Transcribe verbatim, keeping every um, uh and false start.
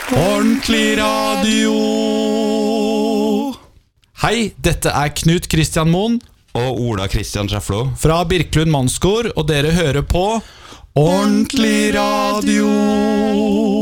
Ordentlig radio. Hei, dette er Knut Kristian Moen og Ola Kristian Schäfflo fra Birkelund Mannskor, og dere hører på Ordentlig radio.